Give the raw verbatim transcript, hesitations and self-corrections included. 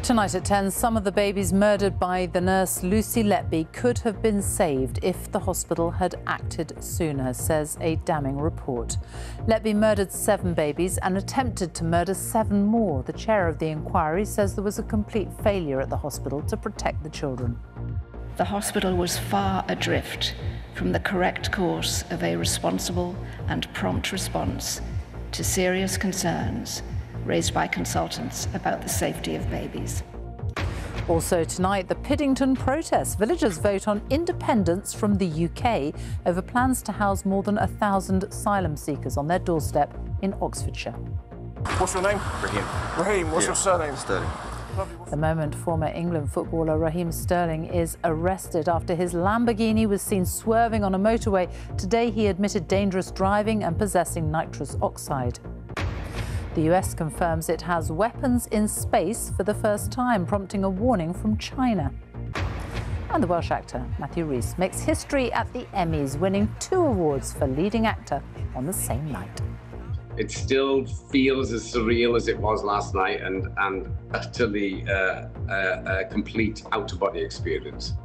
Tonight at ten, some of the babies murdered by the nurse Lucy Letby could have been saved if the hospital had acted sooner, says a damning report. Letby murdered seven babies and attempted to murder seven more. The chair of the inquiry says there was a complete failure at the hospital to protect the children. The hospital was far adrift from the correct course of a responsible and prompt response to serious concerns raised by consultants about the safety of babies. Also tonight, the Piddington protests. Villagers vote on independence from the U K over plans to house more than a thousand asylum seekers on their doorstep in Oxfordshire. What's your name? Raheem. Raheem, what's yeah. your surname? Sterling. The moment former England footballer Raheem Sterling is arrested after his Lamborghini was seen swerving on a motorway. Today he admitted dangerous driving and possessing nitrous oxide. The U S confirms it has weapons in space for the first time, prompting a warning from China. And the Welsh actor Matthew Rhys makes history at the Emmys, winning two awards for leading actor on the same night. It still feels as surreal as it was last night, and, and utterly uh, uh, a complete out-of-body experience.